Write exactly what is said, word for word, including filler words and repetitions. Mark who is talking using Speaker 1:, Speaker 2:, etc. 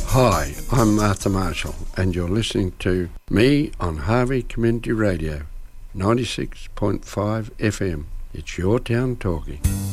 Speaker 1: Hi, I'm Martha Marshall, and you're listening to me on Harvey Community Radio, ninety-six point five F M. It's your town talking.